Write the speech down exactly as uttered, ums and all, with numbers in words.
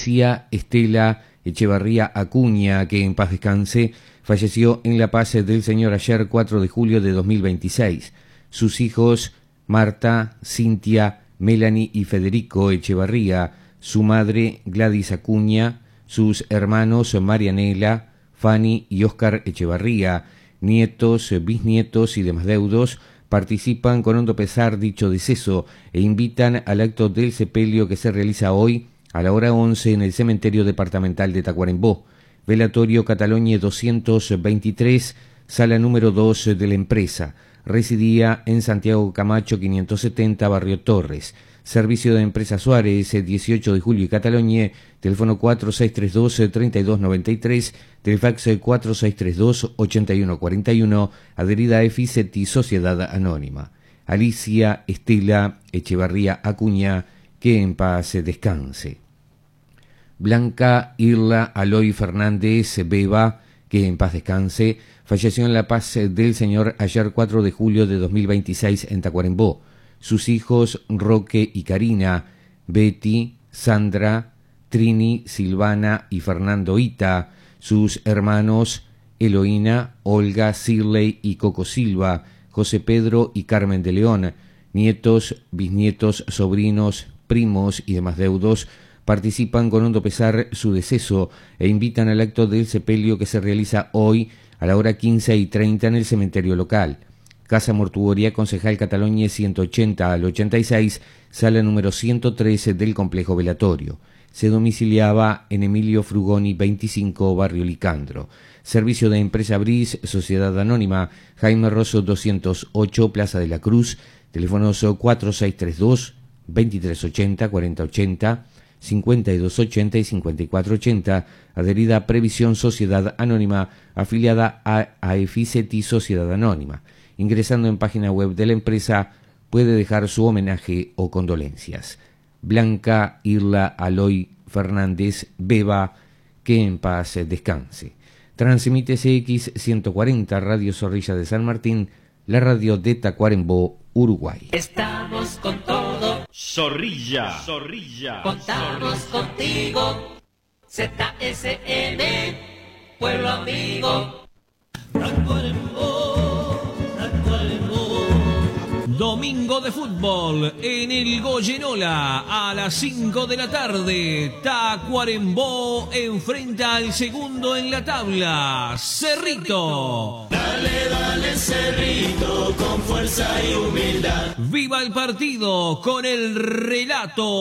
Alicia Estela Echevarría Acuña, que en paz descanse, falleció en La Paz del Señor ayer cuatro de julio de dos mil veintiséis. Sus hijos Marta, Cintia, Melanie y Federico Echevarría, su madre Gladys Acuña, sus hermanos Marianela, Fanny y Óscar Echevarría, nietos, bisnietos y demás deudos participan con hondo pesar dicho deceso e invitan al acto del sepelio que se realiza hoy a la hora once en el cementerio departamental de Tacuarembó. Velatorio Catalonia doscientos veintitrés, sala número dos de la empresa. Residía en Santiago Camacho quinientos setenta, Barrio Torres. Servicio de Empresa Suárez, dieciocho de julio y Catalonia, teléfono cuatro seis tres dos, tres dos nueve tres, telefax cuatro seis tres dos, ocho uno cuatro uno, adherida a EFICETI Sociedad Anónima. Alicia Estela Echevarría Acuña, que en paz descanse. Blanca Irla Aloy Fernández Beba, que en paz descanse, falleció en La Paz del Señor ayer cuatro de julio de dos mil veintiséis en Tacuarembó. Sus hijos Roque y Karina, Betty, Sandra, Trini, Silvana y Fernando Ita, sus hermanos Eloína, Olga, Sirley y Coco Silva, José Pedro y Carmen de León, nietos, bisnietos, sobrinos, primos y demás deudos participan con hondo pesar su deceso e invitan al acto del sepelio que se realiza hoy a la hora quince y treinta en el cementerio local. Casa Mortuoria Concejal Catalonia ciento ochenta al ochenta y seis, sala número ciento trece del complejo velatorio. Se domiciliaba en Emilio Frugoni veinticinco, Barrio Licandro. Servicio de Empresa Bris, Sociedad Anónima, Jaime Rosso doscientos ocho, Plaza de la Cruz, teléfonos cuatro seis tres dos, veintitrés ochenta, cuarenta ochenta, cincuenta y dos ochenta y cincuenta y cuatro ochenta, adherida a Previsión Sociedad Anónima, afiliada a, a EFICETI Sociedad Anónima. Ingresando en página web de la empresa, puede dejar su homenaje o condolencias. Blanca Irla Aloy Fernández Beba, que en paz descanse. Transmite C X ciento cuarenta, Radio Zorrilla de San Martín, la radio de Tacuarembó, Uruguay. Estamos con todo. Zorrilla, Zorrilla. Contamos Zorrilla. contigo. Z S M, pueblo amigo. Tacuarembó, Tacuarembó. Domingo de fútbol en el Goyenola a las cinco de la tarde. Tacuarembó enfrenta al segundo en la tabla, Cerrito. Dale, dale, Cerrito, con fuerza y humildad. Viva el partido con el relato